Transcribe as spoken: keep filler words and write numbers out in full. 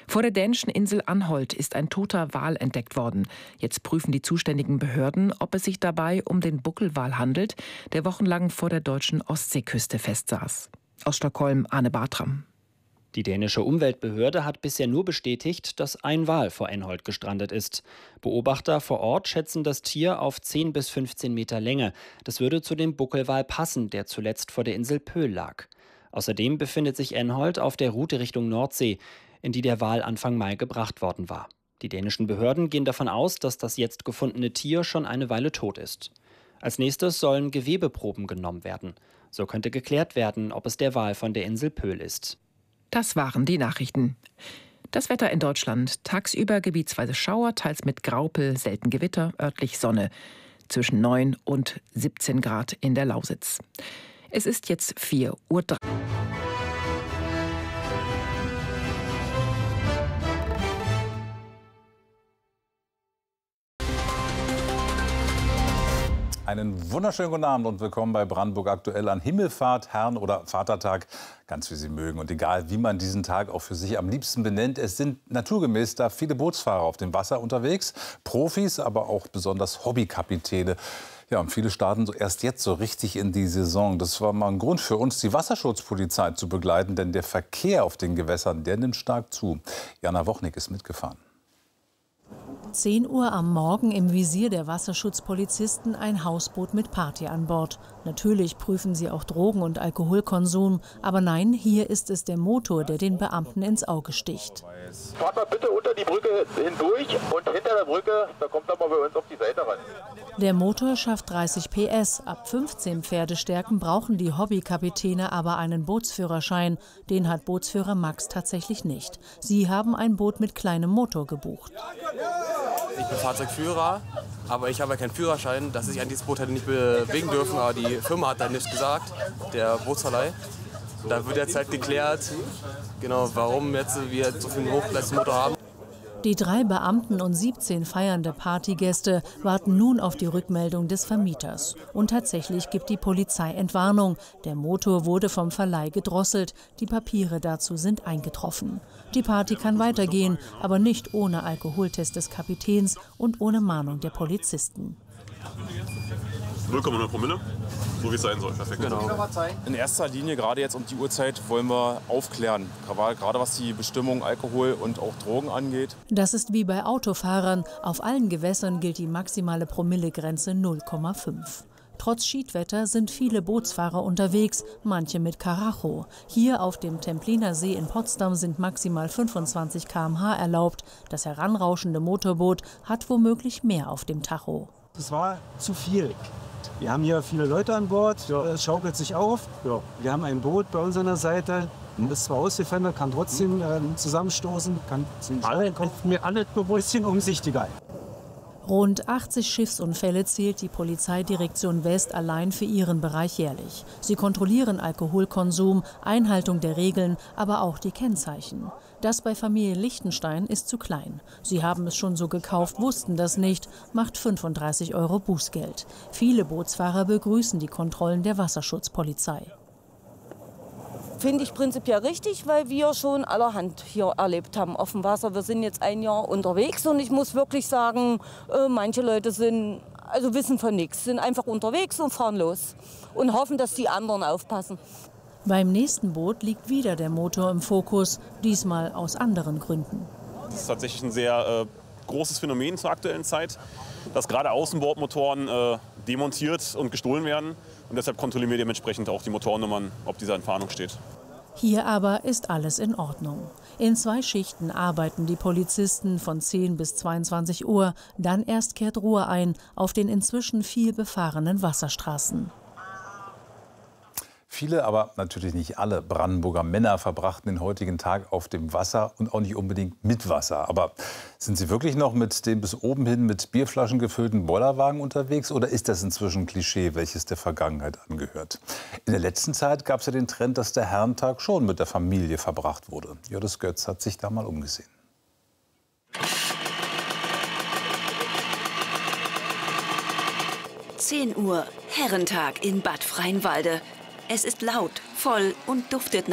Vor der dänischen Insel Anholt ist ein toter Wal entdeckt worden. Jetzt prüfen die zuständigen Behörden, ob es sich dabei um den Buckelwal handelt, der wochenlang vor der deutschen Ostseeküste festsaß. Aus Stockholm, Arne Bartram. Die dänische Umweltbehörde hat bisher nur bestätigt, dass ein Wal vor Anholt gestrandet ist. Beobachter vor Ort schätzen das Tier auf zehn bis fünfzehn Meter Länge. Das würde zu dem Buckelwal passen, der zuletzt vor der Insel Pöhl lag. Außerdem befindet sich Anholt auf der Route Richtung Nordsee, in die der Wal Anfang Mai gebracht worden war. Die dänischen Behörden gehen davon aus, dass das jetzt gefundene Tier schon eine Weile tot ist. Als nächstes sollen Gewebeproben genommen werden. So könnte geklärt werden, ob es der Wal von der Insel Pöhl ist. Das waren die Nachrichten. Das Wetter in Deutschland. Tagsüber gebietsweise Schauer, teils mit Graupel, selten Gewitter, örtlich Sonne. Zwischen neun und siebzehn Grad in der Lausitz. Es ist jetzt vier Uhr dreißig. Einen wunderschönen guten Abend und willkommen bei Brandenburg aktuell an Himmelfahrt, Herren- oder Vatertag, ganz wie Sie mögen. Und egal, wie man diesen Tag auch für sich am liebsten benennt, es sind naturgemäß da viele Bootsfahrer auf dem Wasser unterwegs, Profis, aber auch besonders Hobbykapitäne. Ja, und viele starten so erst jetzt so richtig in die Saison. Das war mal ein Grund für uns, die Wasserschutzpolizei zu begleiten, denn der Verkehr auf den Gewässern, der nimmt stark zu. Jana Wochnik ist mitgefahren. zehn Uhr am Morgen im Visier der Wasserschutzpolizisten ein Hausboot mit Party an Bord. Natürlich prüfen sie auch Drogen- und Alkoholkonsum. Aber nein, hier ist es der Motor, der den Beamten ins Auge sticht. Fahrt mal bitte unter die Brücke hindurch und hinter der Brücke, da kommt er mal bei uns auf die Seite ran. Der Motor schafft dreißig P S. Ab fünfzehn Pferdestärken brauchen die Hobbykapitäne aber einen Bootsführerschein. Den hat Bootsführer Max tatsächlich nicht. Sie haben ein Boot mit kleinem Motor gebucht. Ich bin Fahrzeugführer, aber ich habe ja keinen Führerschein, dass ich an dieses Boot hätte nicht bewegen dürfen. Aber die Firma hat da nichts gesagt, der Bootsverleih. Da wird jetzt halt geklärt, genau, warum jetzt wir so viel Hochleistungsmotor haben. Die drei Beamten und siebzehn feiernde Partygäste warten nun auf die Rückmeldung des Vermieters. Und tatsächlich gibt die Polizei Entwarnung. Der Motor wurde vom Verleih gedrosselt. Die Papiere dazu sind eingetroffen. Die Party kann weitergehen, aber nicht ohne Alkoholtest des Kapitäns und ohne Mahnung der Polizisten. null Komma null Promille, so wie es sein soll. Perfekt. Genau. In erster Linie, gerade jetzt um die Uhrzeit, wollen wir aufklären. Gerade was die Bestimmung Alkohol und auch Drogen angeht. Das ist wie bei Autofahrern. Auf allen Gewässern gilt die maximale Promillegrenze null Komma fünf. Trotz Schiedwetter sind viele Bootsfahrer unterwegs, manche mit Karacho. Hier auf dem Templiner See in Potsdam sind maximal fünfundzwanzig Kilometer pro Stunde erlaubt. Das heranrauschende Motorboot hat womöglich mehr auf dem Tacho. Das war zu viel. Wir haben hier viele Leute an Bord, es schaukelt sich auf. Ja. Wir haben ein Boot bei uns an der Seite, ist zwar ausgefändert, kann trotzdem äh, zusammenstoßen, kann alle, kommt mir alles bewusst umsichtiger. Rund achtzig Schiffsunfälle zählt die Polizeidirektion West allein für ihren Bereich jährlich. Sie kontrollieren Alkoholkonsum, Einhaltung der Regeln, aber auch die Kennzeichen. Das bei Familie Lichtenstein ist zu klein. Sie haben es schon so gekauft, wussten das nicht, macht fünfunddreißig Euro Bußgeld. Viele Bootsfahrer begrüßen die Kontrollen der Wasserschutzpolizei. Finde ich prinzipiell richtig, weil wir schon allerhand hier erlebt haben auf dem Wasser. Wir sind jetzt ein Jahr unterwegs und ich muss wirklich sagen, äh, manche Leute sind, also wissen von nichts, sind einfach unterwegs und fahren los und hoffen, dass die anderen aufpassen. Beim nächsten Boot liegt wieder der Motor im Fokus, diesmal aus anderen Gründen. Das ist tatsächlich ein sehr äh, großes Phänomen zur aktuellen Zeit, dass gerade Außenbordmotoren äh, demontiert und gestohlen werden. Und deshalb kontrollieren wir dementsprechend auch die Motornummern, ob dieser in Fahndung steht. Hier aber ist alles in Ordnung. In zwei Schichten arbeiten die Polizisten von zehn bis zweiundzwanzig Uhr. Dann erst kehrt Ruhe ein auf den inzwischen viel befahrenen Wasserstraßen. Viele, aber natürlich nicht alle Brandenburger Männer verbrachten den heutigen Tag auf dem Wasser und auch nicht unbedingt mit Wasser. Aber sind Sie wirklich noch mit dem bis oben hin mit Bierflaschen gefüllten Bollerwagen unterwegs oder ist das inzwischen ein Klischee, welches der Vergangenheit angehört? In der letzten Zeit gab es ja den Trend, dass der Herrentag schon mit der Familie verbracht wurde. Joris Götz hat sich da mal umgesehen. zehn Uhr, Herrentag in Bad Freienwalde. Es ist laut, voll und duftet nach